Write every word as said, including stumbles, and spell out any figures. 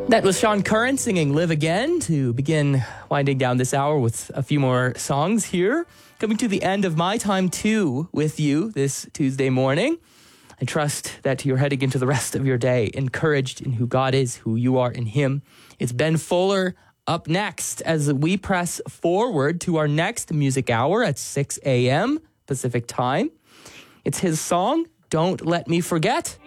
That was Sean Curran singing Live Again to begin winding down this hour with a few more songs here. Coming to the end of my time too with you this Tuesday morning. I trust that you're heading into the rest of your day encouraged in who God is, who you are in Him. It's Ben Fuller up next as we press forward to our next music hour at six a.m. Pacific time. It's his song, Don't Let Me Forget.